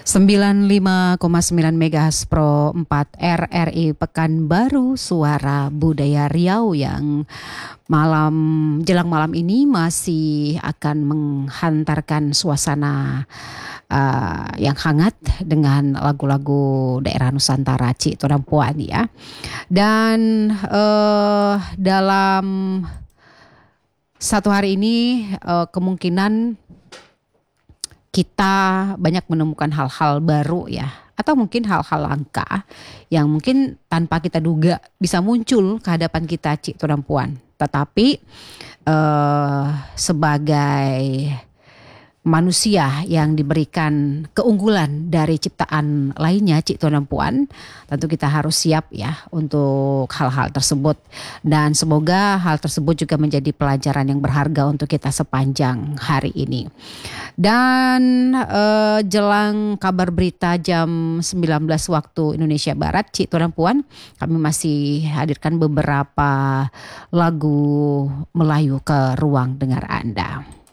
95,9 MHz Pro 4 RRI Pekanbaru Suara Budaya Riau yang jelang malam ini masih akan menghantarkan suasana yang hangat dengan lagu-lagu daerah Nusantara Cik Todampuan ya. Dan dalam satu hari ini kemungkinan kita banyak menemukan hal-hal baru ya, atau mungkin hal-hal langka yang mungkin tanpa kita duga bisa muncul ke hadapan kita Cik Todampuan. Tetapi sebagai manusia yang diberikan keunggulan dari ciptaan lainnya Cik Todampuan, tentu kita harus siap ya untuk hal-hal tersebut, dan semoga hal tersebut juga menjadi pelajaran yang berharga untuk kita sepanjang hari ini. Dan jelang kabar berita jam 19 waktu Indonesia Barat Cik Todampuan, kami masih hadirkan beberapa lagu Melayu ke ruang dengar Anda.